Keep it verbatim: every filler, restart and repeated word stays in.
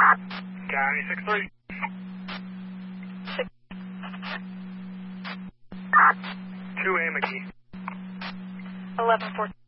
County six three. Six. two A McGee. eleven four.